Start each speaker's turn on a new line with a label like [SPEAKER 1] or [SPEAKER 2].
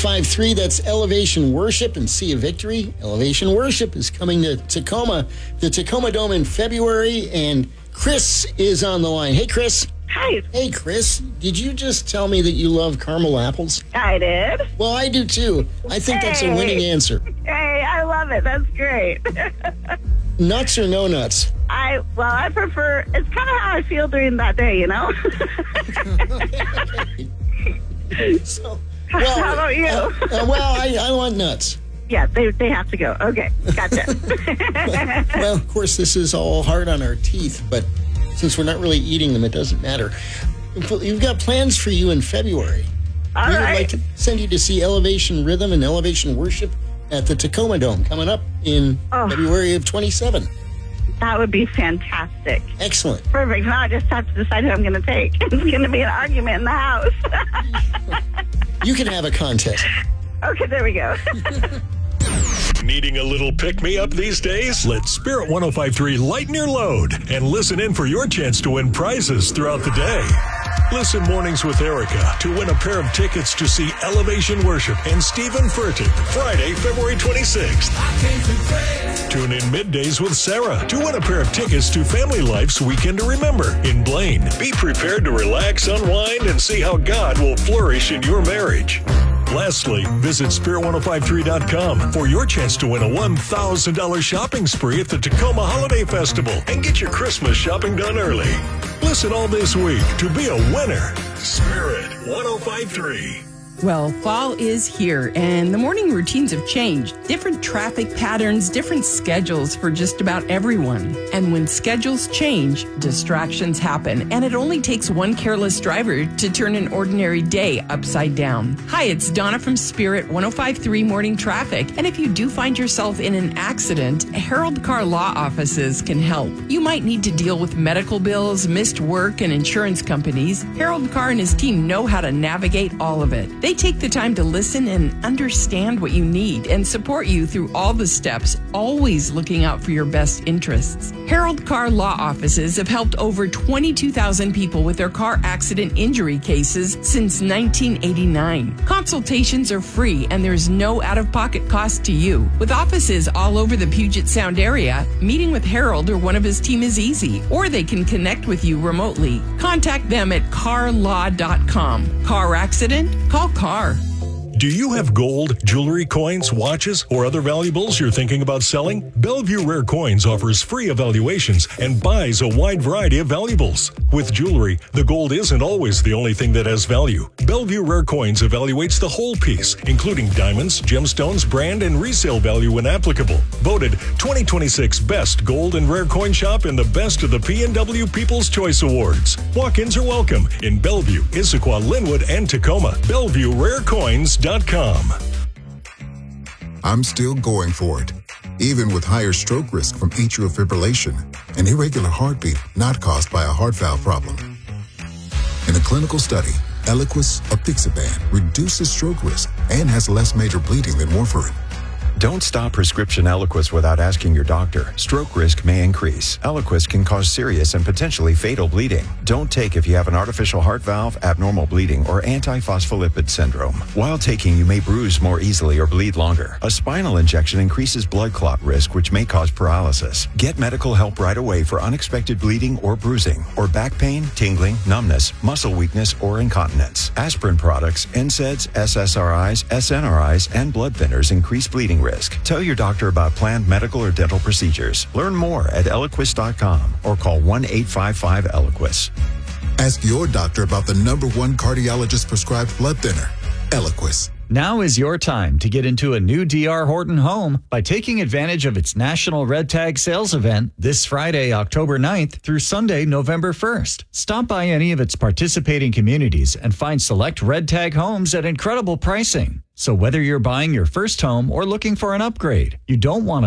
[SPEAKER 1] 1053. That's Elevation Worship and Sea of Victory. Elevation Worship is coming to Tacoma, the Tacoma Dome in February, and Chris is on the line. Hey, Chris.
[SPEAKER 2] Hi.
[SPEAKER 1] Hey, Chris. Did you just tell me that you love caramel apples?
[SPEAKER 2] I did.
[SPEAKER 1] Well, I do too. I think that's a winning answer.
[SPEAKER 2] Hey, I love it. That's great.
[SPEAKER 1] Nuts or no nuts?
[SPEAKER 2] I prefer, it's kind of how I feel during that day, you know?
[SPEAKER 1] So,
[SPEAKER 2] How about you?
[SPEAKER 1] I want nuts.
[SPEAKER 2] Yeah, they have to go. Okay, gotcha.
[SPEAKER 1] Well, of course, this is all hard on our teeth, but since we're not really eating them, it doesn't matter. You've got plans for you in February.
[SPEAKER 2] All
[SPEAKER 1] we
[SPEAKER 2] right.
[SPEAKER 1] would like to send you to see Elevation Rhythm and Elevation Worship at the Tacoma Dome coming up in February of 27.
[SPEAKER 2] That would be fantastic.
[SPEAKER 1] Excellent.
[SPEAKER 2] Perfect. Now I just have to decide who I'm going to take. It's going to be an argument in the house.
[SPEAKER 1] You can have a contest.
[SPEAKER 2] Okay, there we go.
[SPEAKER 3] Needing a little pick-me-up these days? Let Spirit 105.3 lighten your load and listen in for your chance to win prizes throughout the day. Listen mornings with Erica to win a pair of tickets to see Elevation Worship and Stephen Furtick Friday, February 26th. Tune in middays with Sarah to win a pair of tickets to Family Life's Weekend to Remember in Blaine. Be prepared to relax, unwind, and see how God will flourish in your marriage. Lastly, visit Spirit1053.com for your chance to win a $1,000 shopping spree at the Tacoma Holiday Festival and get your Christmas shopping done early. Listen all this week to be a winner. Spirit 105.3.
[SPEAKER 4] Well, fall is here, and the morning routines have changed. Different traffic patterns, different schedules for just about everyone. And when schedules change, distractions happen, and it only takes one careless driver to turn an ordinary day upside down. Hi, it's Donna from Spirit 105.3 Morning Traffic, and if you do find yourself in an accident, Harold Car Law Offices can help. You might need to deal with medical bills, missed work, and insurance companies. Harold Car and his team know how to navigate all of it. They take the time to listen and understand what you need and support you through all the steps, always looking out for your best interests. Harold Car Law Offices have helped over 22,000 people with their car accident injury cases since 1989. Consultations are free and there's no out-of-pocket cost to you. With offices all over the Puget Sound area, meeting with Harold or one of his team is easy, or they can connect with you remotely. Contact them at carlaw.com. Car accident? Call CAR.
[SPEAKER 3] Do you have gold, jewelry, coins, watches, or other valuables you're thinking about selling? Bellevue Rare Coins offers free evaluations and buys a wide variety of valuables. With jewelry, the gold isn't always the only thing that has value. Bellevue Rare Coins evaluates the whole piece, including diamonds, gemstones, brand, and resale value when applicable. Voted 2026 Best Gold and Rare Coin Shop in the Best of the P&W People's Choice Awards. Walk-ins are welcome in Bellevue, Issaquah, Linwood, and Tacoma. BellevueRareCoins.com.
[SPEAKER 5] I'm still going for it, even with higher stroke risk from atrial fibrillation, an irregular heartbeat not caused by a heart valve problem. In a clinical study, Eliquis apixaban reduces stroke risk and has less major bleeding than warfarin.
[SPEAKER 6] Don't stop prescription Eliquis without asking your doctor. Stroke risk may increase. Eliquis can cause serious and potentially fatal bleeding. Don't take if you have an artificial heart valve, abnormal bleeding, or antiphospholipid syndrome. While taking, you may bruise more easily or bleed longer. A spinal injection increases blood clot risk, which may cause paralysis. Get medical help right away for unexpected bleeding or bruising, or back pain, tingling, numbness, muscle weakness, or incontinence. Aspirin products, NSAIDs, SSRIs, SNRIs, and blood thinners increase bleeding risk. Tell your doctor about planned medical or dental procedures. Learn more at Eliquis.com or call 1-855-ELIQUIS.
[SPEAKER 5] Ask your doctor about the #1 cardiologist prescribed blood thinner, Eliquis.
[SPEAKER 7] Now is your time to get into a new D.R. Horton home by taking advantage of its National Red Tag Sales event this Friday, October 9th through Sunday, November 1st. Stop by any of its participating communities and find select Red Tag homes at incredible pricing. So whether you're buying your first home or looking for an upgrade, you don't want to